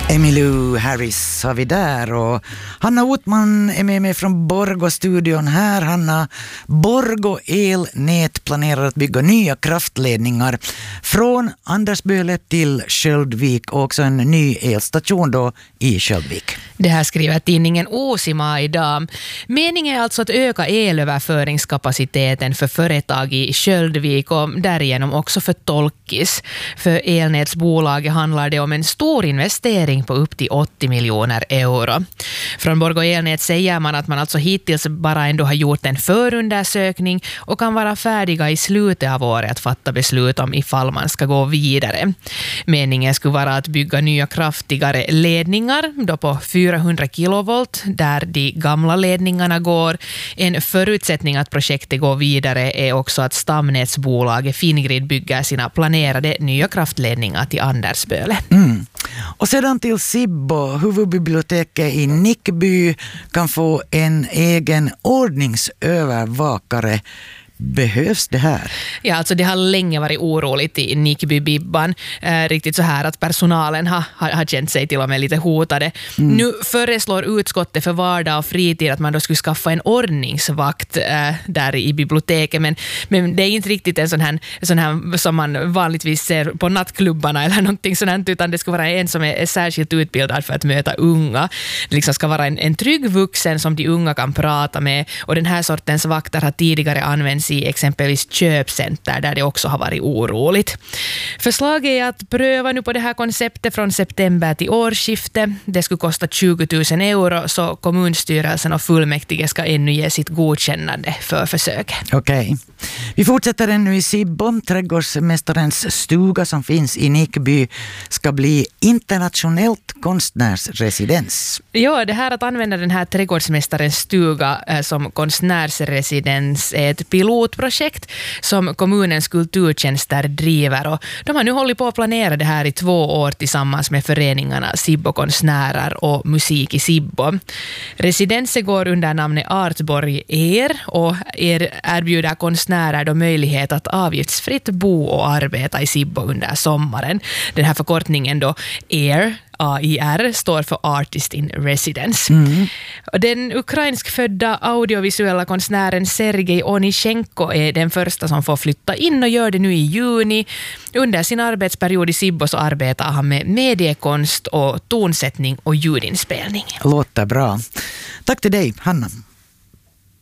Emmylou Harris har vi där och Hanna Otman är med mig från Borgå-studion här. Hanna, Borgå elnät planerar att bygga nya kraftledningar från Andersböle till Sköldvik och också en ny elstation då i Sköldvik. Det här skriver tidningen Åsima idag. Meningen är alltså att öka elöverföringskapaciteten för företag i Sköldvik och därigenom också för Tolkis. För elnätsbolaget handlar det om en stor investering på upp till 80 miljoner euro. Från Borgå elnät säger man att man alltså hittills bara ändå har gjort en förundersökning och kan vara färdiga i slutet av året att fatta beslut om ifall man ska gå vidare. Meningen skulle vara att bygga nya kraftigare ledningar då på 400 kilovolt där de gamla ledningarna går. En förutsättning att projektet går vidare är också att stamnätsbolaget Fingrid bygger sina planerade nya kraftledningar till Andersböle. Och sedan till Sibbo, huvudbiblioteket i Nickby kan få en egen ordningsövervakare. Behövs det här? Ja, alltså det har länge varit oroligt i Nickby-Bibban. Riktigt så här att personalen har känt sig till och med lite hotade. Nu föreslår utskottet för vardag och fritid att man då skulle skaffa en ordningsvakt där i biblioteket. Men det är inte riktigt en sån här som man vanligtvis ser på nattklubbarna eller någonting sånt, utan det ska vara en som är särskilt utbildad för att möta unga. Det liksom ska vara en trygg vuxen som de unga kan prata med, och den här sortens vakter har tidigare använts i exempelvis köpcenter där det också har varit oroligt. Förslaget är att pröva nu på det här konceptet från september till årsskiftet. Det skulle kosta 20 000 euro, så kommunstyrelsen och fullmäktige ska ännu ge sitt godkännande för försöket. Okej. Vi fortsätter ännu i Sibbo. Trädgårdsmästarens stuga som finns i Nickby ska bli internationellt konstnärsresidens. Ja, det här att använda den här trädgårdsmästarens stuga som konstnärsresidens är ett pilotprojekt som kommunens kulturtjänster driver, och de har nu hållit på att planera det här i 2 år tillsammans med föreningarna Sibbo konstnärer och musik i Sibbo. Residensen går under namnet Artborg och erbjuder konstnärer då möjlighet att avgiftsfritt bo och arbeta i Sibbo under sommaren. Den här förkortningen då AIR står för Artist in Residence. Den ukrainskfödda audiovisuella konstnären Sergej Onichenko är den första som får flytta in och gör det nu i juni. Under sin arbetsperiod i Sibbo så arbetar han med mediekonst och tonsättning och ljudinspelning. Låter bra. Tack till dig, Hanna.